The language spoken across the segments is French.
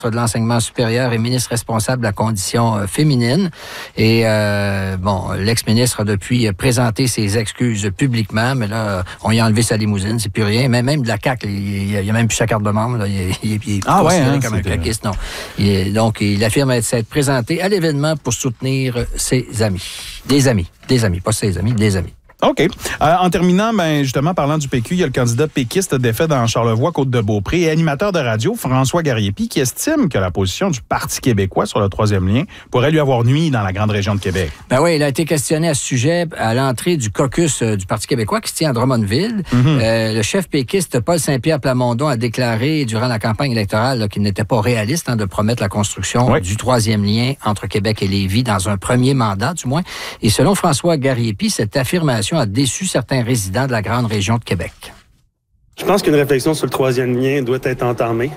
de l'enseignement supérieur et ministre responsable de la condition féminine. Et l'ex-ministre a depuis présenté ses excuses publiquement, mais là, on y a enlevé sa limousine, c'est plus rien. Même de la CAQ, il y a même plus sa carte de membre. Là. Il est considéré comme un caquiste. Non. Donc, il affirme s'être présenté à l'événement pour soutenir ses amis. Des amis, pas ses amis, des amis. OK. En terminant, justement, parlant du PQ, il y a le candidat péquiste défait dans Charlevoix, Côte-de-Beaupré et animateur de radio, François Gariepi, qui estime que la position du Parti québécois sur le troisième lien pourrait lui avoir nui dans la grande région de Québec. Oui, il a été questionné à ce sujet à l'entrée du caucus du Parti québécois qui se tient à Drummondville. Le chef péquiste, Paul Saint-Pierre Plamondon, a déclaré durant la campagne électorale qu'il n'était pas réaliste de promettre la construction du troisième lien entre Québec et Lévis dans un premier mandat, du moins. Et selon François Gariepi, cette affirmation a déçu certains résidents de la grande région de Québec. Je pense qu'une réflexion sur le troisième lien doit être entamée.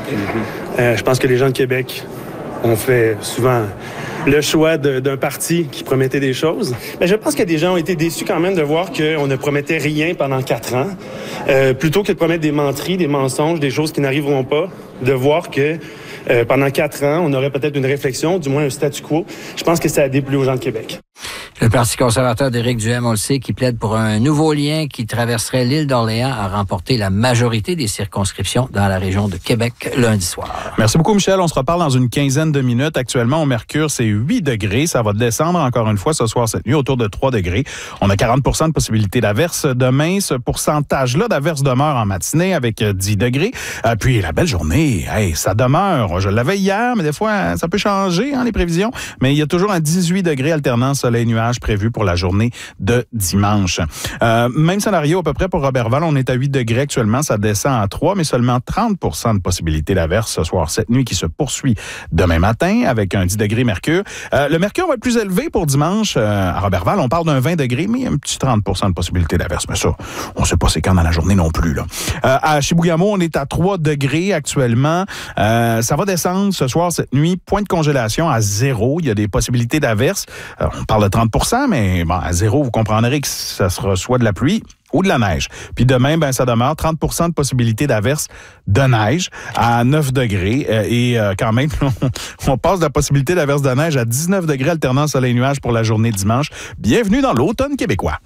Je pense que les gens de Québec ont fait souvent le choix d'un parti qui promettait des choses. Mais je pense que des gens ont été déçus quand même de voir qu'on ne promettait rien pendant 4 ans. Plutôt que de promettre des menteries, des mensonges, des choses qui n'arriveront pas, de voir que pendant 4 ans, on aurait peut-être une réflexion, du moins un statu quo. Je pense que ça a déplu aux gens de Québec. Le Parti conservateur d'Éric Duhaime, on le sait, qui plaide pour un nouveau lien qui traverserait l'île d'Orléans, a remporté la majorité des circonscriptions dans la région de Québec lundi soir. Merci beaucoup, Michel. On se reparle dans une quinzaine de minutes. Actuellement, au mercure, c'est 8 degrés. Ça va descendre encore une fois ce soir, cette nuit, autour de 3 degrés. On a 40 % de possibilité d'averse. Demain, ce pourcentage-là d'averse demeure en matinée avec 10 degrés. Puis la belle journée, ça demeure. Je l'avais hier, mais des fois, ça peut changer, les prévisions. Mais il y a toujours un 18 degrés alternant soleil-nuage prévu pour la journée de dimanche. Même scénario à peu près pour Robertval. On est à 8 degrés actuellement. Ça descend à 3, mais seulement 30 % de possibilité d'averse ce soir, cette nuit qui se poursuit demain matin avec un 10 degrés mercure. Le mercure va être plus élevé pour dimanche. À Robertval, on parle d'un 20 degrés, mais il y a un petit 30 % de possibilité d'averse. Mais ça, on ne sait pas c'est quand dans la journée non plus. Là. À Chibougamau, on est à 3 degrés actuellement. Ça va descendre ce soir, cette nuit. Point de congélation à 0. Il y a des possibilités d'averse. On parle de 30 %, mais à 0, vous comprendrez que ça sera soit de la pluie ou de la neige. Puis demain, ça demeure 30 % de possibilité d'averse de neige à 9 degrés. Quand même, on passe de la possibilité d'averse de neige à 19 degrés alternant soleil-nuage pour la journée de dimanche. Bienvenue dans l'automne québécois.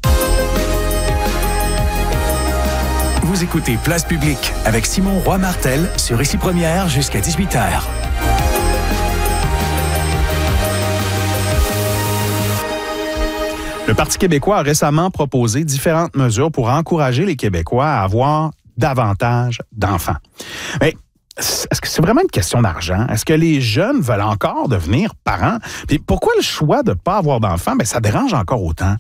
Vous écoutez Place Publique avec Simon Roy-Martel sur Ici Première jusqu'à 18h. Le Parti québécois a récemment proposé différentes mesures pour encourager les Québécois à avoir davantage d'enfants. Mais est-ce que c'est vraiment une question d'argent? Est-ce que les jeunes veulent encore devenir parents? Puis pourquoi le choix de ne pas avoir d'enfants? Ça dérange encore autant.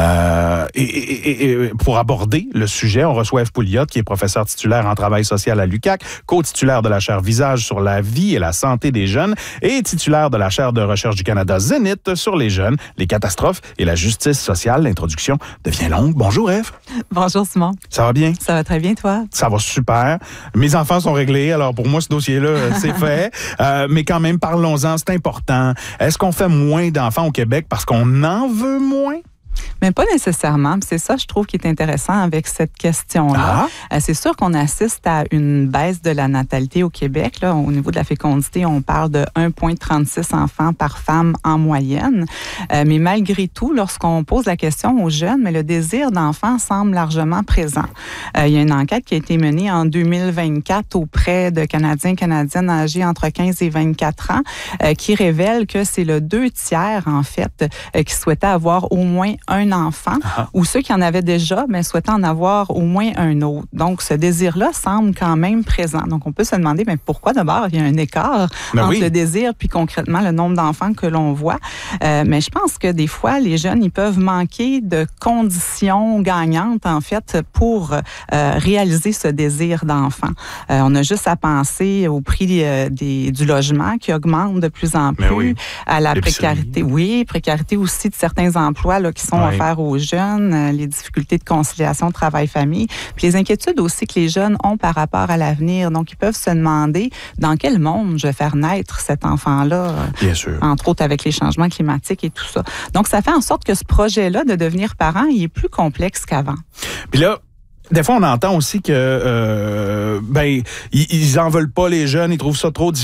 Et pour aborder le sujet, on reçoit Ève Pouliot, qui est professeur titulaire en travail social à l'UQAC, co-titulaire de la chaire Visage sur la vie et la santé des jeunes et titulaire de la chaire de recherche du Canada Zénith sur les jeunes, les catastrophes et la justice sociale. L'introduction devient longue. Bonjour, Ève. Bonjour, Simon. Ça va bien? Ça va très bien, toi? Ça va super. Mes enfants sont réglés, alors pour moi, ce dossier-là, c'est fait. Mais quand même, parlons-en, c'est important. Est-ce qu'on fait moins d'enfants au Québec parce qu'on en veut moins? Mais pas nécessairement. C'est ça, je trouve, qui est intéressant avec cette question-là. C'est sûr qu'on assiste à une baisse de la natalité au Québec. Là, au niveau de la fécondité, on parle de 1,36 enfants par femme en moyenne. Mais malgré tout, lorsqu'on pose la question aux jeunes, mais le désir d'enfant semble largement présent. Il y a une enquête qui a été menée en 2024 auprès de Canadiens et Canadiennes âgés entre 15 et 24 ans qui révèle que c'est le 2/3, en fait, qui souhaitaient avoir au moins un enfant, ou ceux qui en avaient déjà, mais souhaitant en avoir au moins un autre. Donc, ce désir-là semble quand même présent. Donc, on peut se demander, mais pourquoi d'abord il y a un écart entre le désir puis concrètement le nombre d'enfants que l'on voit. Mais je pense que des fois, les jeunes, ils peuvent manquer de conditions gagnantes, en fait, pour réaliser ce désir d'enfant. On a juste à penser au prix du logement qui augmente de plus en plus, à la précarité. Oui, précarité aussi de certains emplois là, qui sont offerts aux jeunes, les difficultés de conciliation travail-famille, puis les inquiétudes aussi que les jeunes ont par rapport à l'avenir. Donc, ils peuvent se demander dans quel monde je vais faire naître cet enfant-là, bien sûr, entre autres avec les changements climatiques et tout ça. Donc, ça fait en sorte que ce projet-là de devenir parent, il est plus complexe qu'avant. Puis là, des fois, on entend aussi que ils en veulent pas, les jeunes, ils trouvent ça trop difficile.